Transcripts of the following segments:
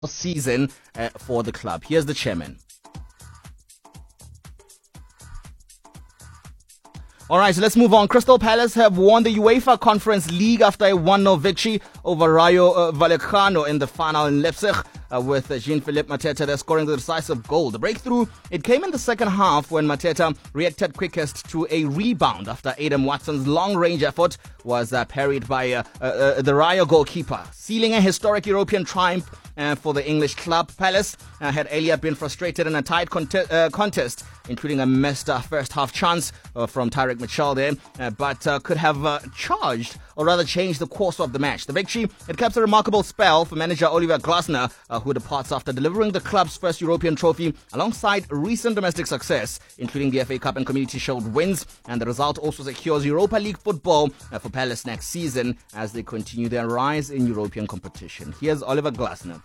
season for the club. Here's the chairman. All right, so let's move on. Crystal Palace have won the UEFA Conference League after a 1-0 victory over Rayo Vallecano in the final in Leipzig. With Jean-Philippe Mateta scoring the decisive goal. The breakthrough, it came in the second half when Mateta reacted quickest to a rebound after Adam Watson's long-range effort was parried by the Rayo goalkeeper, sealing a historic European triumph for the English club. Palace had earlier been frustrated in a tight contest, including a missed first half chance from Tyrick Mitchell there, but could have charged or rather changed the course of the match. The victory, it caps a remarkable spell for manager Oliver Glasner, who departs after delivering the club's first European trophy alongside recent domestic success, including the FA Cup and Community Shield wins. And the result also secures Europa League football for Palace next season as they continue their rise in European competition. Here's Oliver Glasner.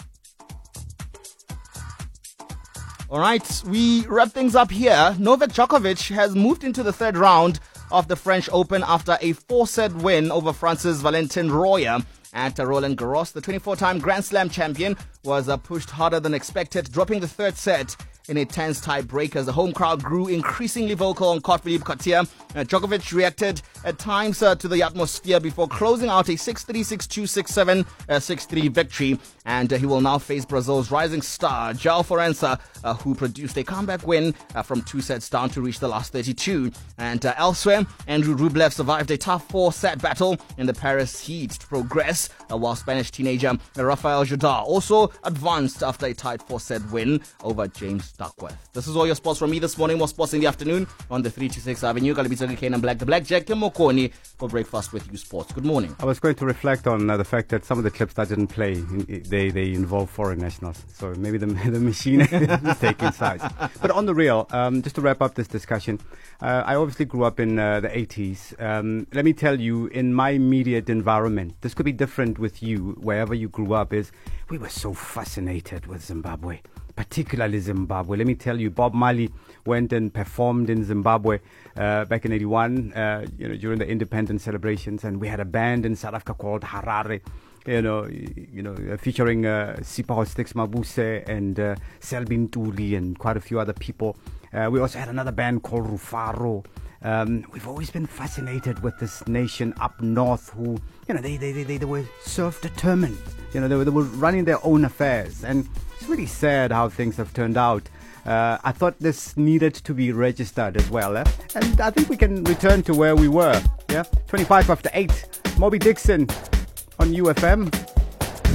All right, we wrap things up here. Novak Djokovic has moved into the third round of the French Open after a 4-set win over France's Valentin Royer at Roland Garros. The 24-time Grand Slam champion was pushed harder than expected, dropping the third set in a tense tie-break as the home crowd grew increasingly vocal on court. Philippe Courtier. Djokovic reacted at times to the atmosphere before closing out a 6-3, 6-2, 6-7, 6-3 victory. And he will now face Brazil's rising star, João Florença, who produced a comeback win from 2 sets down to reach the last 32. And elsewhere, Andrew Rublev survived a tough 4-set battle in the Paris heat to progress, while Spanish teenager Rafael Nadal also advanced after a tight 4-set win over James Duckworth. This is all your sports from me this morning. More sports in the afternoon on the 326 Avenue. Galibitsa Kane and Black, the Blackjack, Kim Mokoni for Breakfast with You Sports. Good morning. I was going to reflect on the fact that some of the clips that didn't play, they involve foreign nationals. So maybe the machine is taking sides. But on the real, just to wrap up this discussion, I obviously grew up in the 80s. Let me tell you, in my immediate environment, this could be different with you, wherever you grew up, is we were so fascinated with Zimbabwe. Particularly Zimbabwe. Let me tell you, Bob Marley went and performed in Zimbabwe back in '81, during the independence celebrations, and we had a band in South Africa called Harare, featuring Sipho Sticks Mabuse and Selbin Tuli and quite a few other people. We also had another band called Rufaro. We've always been fascinated with this nation up north who, they were self-determined. They were running their own affairs, and it's really sad how things have turned out. I thought this needed to be registered as well, and I think we can return to where we were. 25 after 8, Moby Dixon on UFM.